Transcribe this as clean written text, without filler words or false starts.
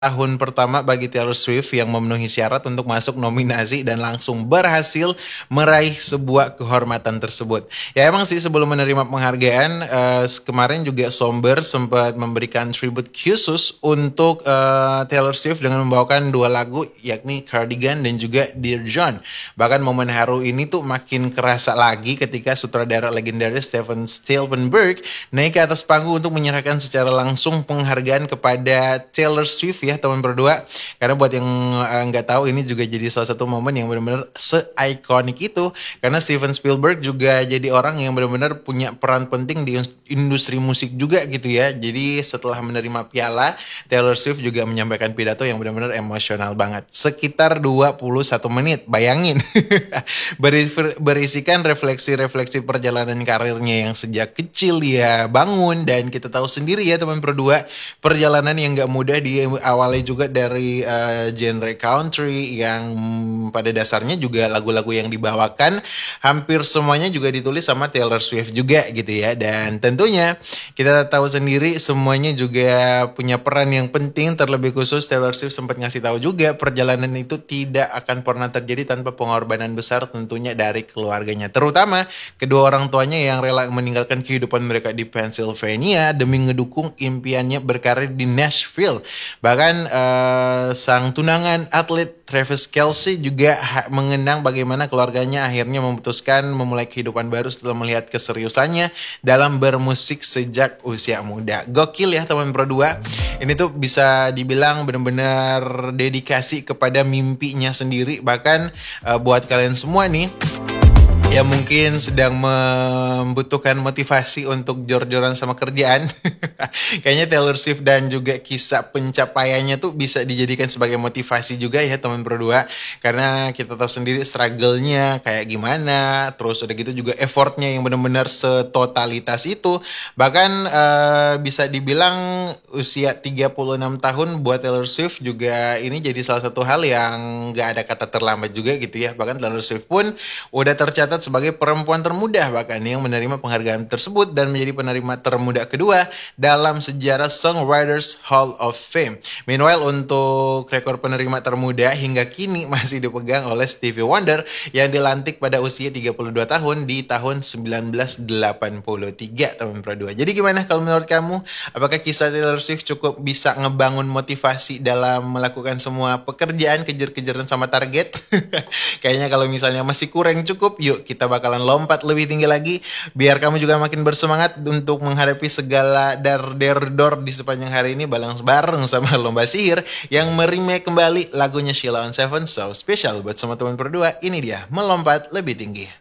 tahun pertama bagi Taylor Swift yang memenuhi syarat untuk masuk nominasi dan langsung berhasil meraih sebuah kehormatan tersebut. Ya emang sih sebelum menerima penghargaan kemarin juga Somber sempat memberikan tribute khusus untuk Taylor Swift dengan membawakan dua lagu yakni Cardigan dan juga Dear John. Bahkan momen haru ini tuh makin kerasa lagi ketika sutradara legendaris Steven Spielberg naik ke atas panggung untuk menyerahkan secara langsung penghargaan kepada Taylor Swift ya teman berdua. Karena buat yang nggak tahu ini juga jadi salah satu momen yang benar-benar se-ikonik itu. Karena Steven Spielberg juga jadi orang yang benar-benar punya peran penting di industri musik juga gitu ya. Jadi setelah menerima piala, Taylor Swift juga menyampaikan pidato yang benar-benar emosional banget. Sekitar 21 menit, bayangin. Berisikan refleksi-refleksi perjalanan karirnya yang sejak kecil dia bangun. Dan kita tahu sendiri ya teman berdua, perjalanan yang gak mudah diawali juga dari genre country yang pada dasarnya juga lagu-lagu yang dibawakan hampir semuanya juga ditulis sama Taylor Swift juga gitu ya. Dan tentunya kita tahu sendiri semuanya juga punya peran yang penting, terlebih khusus Taylor Swift sempat ngasih tahu juga perjalanan itu tidak akan pernah terjadi tanpa pengorbanan besar tentunya dari keluarganya, terutama kedua orang tuanya yang rela meninggalkan kehidupan mereka di Pennsylvania demi ngedukung impiannya berkarir di Nashville. Bahkan sang tunangan atlet Travis Kelce juga mengenang bagaimana keluarganya akhirnya memutuskan memulai kehidupan baru setelah melihat keseriusannya dalam bermusik sejak usia muda. Gokil ya teman berdua. Ini tuh bisa dibilang benar-benar dedikasi kepada mimpinya sendiri. Bahkan buat kalian semua nih yang mungkin sedang membutuhkan motivasi untuk jor-joran sama kerjaan. Kayaknya Taylor Swift dan juga kisah pencapaiannya tuh bisa dijadikan sebagai motivasi juga ya teman berdua. Karena kita tahu sendiri struggle-nya kayak gimana. Terus udah gitu juga effortnya yang benar-benar setotalitas itu. Bahkan bisa dibilang usia 36 tahun buat Taylor Swift juga ini jadi salah satu hal yang gak ada kata terlambat juga gitu ya. Bahkan Taylor Swift pun udah tercatat sebagai perempuan termuda bahkan yang menerima penghargaan tersebut dan menjadi penerima termuda kedua dalam sejarah Songwriters Hall of Fame. Meanwhile untuk rekor penerima termuda hingga kini masih dipegang oleh Stevie Wonder yang dilantik pada usia 32 tahun di tahun 1983 teman berdua. Jadi gimana kalau menurut kamu? Apakah kisah Taylor Swift cukup bisa ngebangun motivasi dalam melakukan semua pekerjaan kejar-kejaran sama target? Kayaknya kalau misalnya masih kurang cukup, yuk kita bakalan lompat lebih tinggi lagi biar kamu juga makin bersemangat untuk menghadapi segala dar-der-dor di sepanjang hari ini bareng sama Lomba Sihir yang meremake kembali lagunya Sheila on 7. So spesial buat semua teman berdua, ini dia melompat lebih tinggi.